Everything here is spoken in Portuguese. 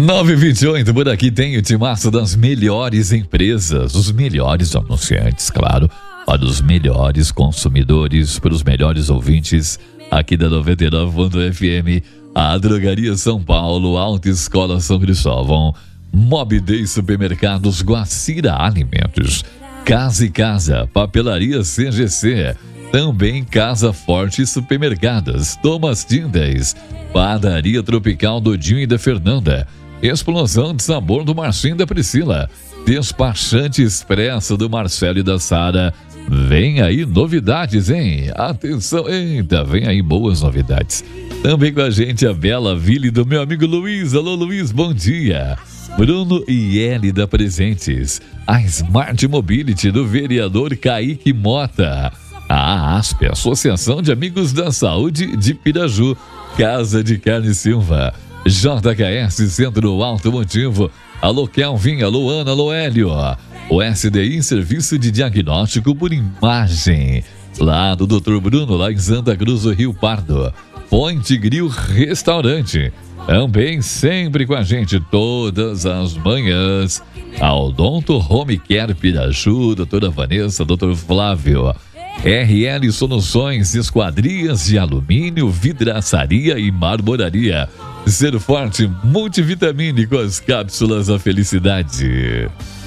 9h28, por aqui tem o timaço das melhores empresas, os melhores anunciantes, claro, para os melhores consumidores, para os melhores ouvintes aqui da 99.FM, a Drogaria São Paulo, Autoescola São Cristóvão, Mob Day Supermercados, Guacira Alimentos, Casa e Casa, Papelaria CGC, também Casa Forte Supermercados, Thomas Tindas, Padaria Tropical do Dinho e da Fernanda, Explosão de Sabor do Marcinho e da Priscila, Despachante Expresso do Marcelo e da Sara. Vem aí novidades, hein? Atenção, eita, vem aí boas novidades. Também com a gente a Bela Ville do meu amigo Luiz. Alô, Luiz, bom dia. Bruno e Elida Presentes, a Smart Mobility do vereador Kaique Mota, a ASP, Associação de Amigos da Saúde de Piraju, Casa de Carne Silva, JKS Centro Automotivo, alô Kelvin, alô Ana, alô Hélio, o SDI Serviço de Diagnóstico por Imagem, lá do Dr. Bruno, lá em Santa Cruz do Rio Pardo, Ponte Grill Restaurante, também sempre com a gente todas as manhãs, a Odonto Home Care Piraju, doutora Vanessa, doutor Flávio, RL Soluções, esquadrias de alumínio, vidraçaria e marmoraria. Ser Forte Multivitamínico, as cápsulas da felicidade.